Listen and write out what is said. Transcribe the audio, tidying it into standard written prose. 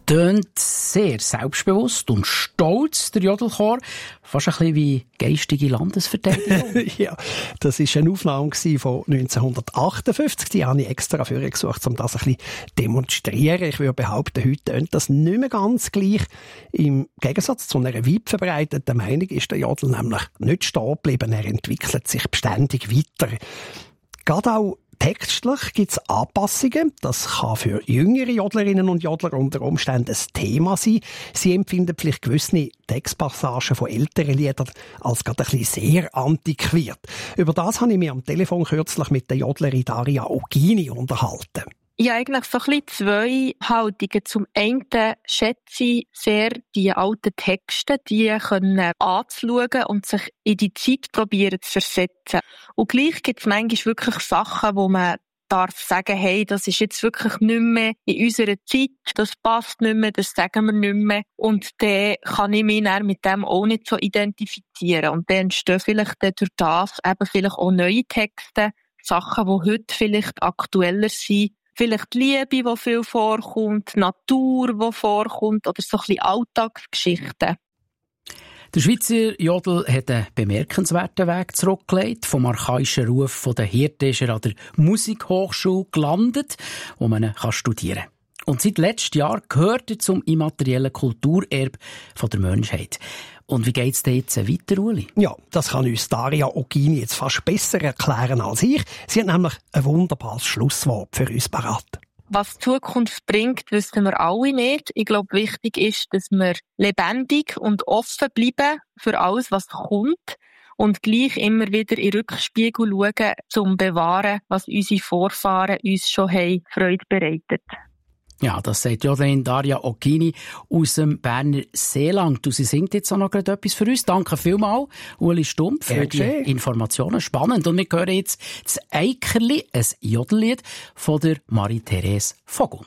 tönt sehr selbstbewusst und stolz, der Jodelchor. Fast ein bisschen wie geistige Landesverteidigung. Ja, das war eine Aufnahme von 1958. Die habe ich extra vorgesucht, um das ein bisschen zu demonstrieren. Ich würde behaupten, heute tönt das nicht mehr ganz gleich. Im Gegensatz zu einer weit verbreiteten Meinung ist der Jodel nämlich nicht stehen geblieben. Er entwickelt sich beständig weiter. Gerade auch textlich gibt es Anpassungen. Das kann für jüngere Jodlerinnen und Jodler unter Umständen ein Thema sein. Sie empfinden vielleicht gewisse Textpassagen von älteren Liedern als gerade ein bisschen sehr antiquiert. Über das habe ich mich am Telefon kürzlich mit der Jodlerin Daria Oghini unterhalten. Ja, eigentlich so ein bisschen zwei Haltungen. Zum einen schätze ich sehr die alten Texte, die können anzuschauen und sich in die Zeit probieren zu versetzen. Und gleich gibt es manchmal wirklich Sachen, wo man darf sagen, hey, das ist jetzt wirklich nicht mehr in unserer Zeit, das passt nicht mehr, das sagen wir nicht mehr. Und dann kann ich mich dann mit dem auch nicht so identifizieren. Und dann entstehen vielleicht durch das eben vielleicht auch neue Texte, Sachen, die heute vielleicht aktueller sind. Vielleicht die Liebe, die viel vorkommt, Natur, die vorkommt, oder so ein bisschen Alltagsgeschichten. Der Schweizer Jodel hat einen bemerkenswerten Weg zurückgelegt. Vom archaischen Ruf der Hirten ist er an der Musikhochschule gelandet, wo man studieren kann. Und seit letztem Jahr gehört er zum immateriellen Kulturerbe der Menschheit. Und wie geht es denn jetzt weiter, Uli? Ja, das kann uns Daria Oghini jetzt fast besser erklären als ich. Sie hat nämlich ein wunderbares Schlusswort für uns parat. Was die Zukunft bringt, wissen wir alle nicht. Ich glaube, wichtig ist, dass wir lebendig und offen bleiben für alles, was kommt. Und gleich immer wieder in den Rückspiegel schauen, um zu bewahren, was unsere Vorfahren uns schon Freude bereitet. Ja, das sagt Jodlerin Daria Oghini aus dem Berner Seeland. Sie singt jetzt auch noch gerade etwas für uns. Danke vielmals, Uli Stumpf, für die Informationen. Spannend. Und wir hören jetzt das Eikerli, ein Jodellied von der Marie-Therese Vogun.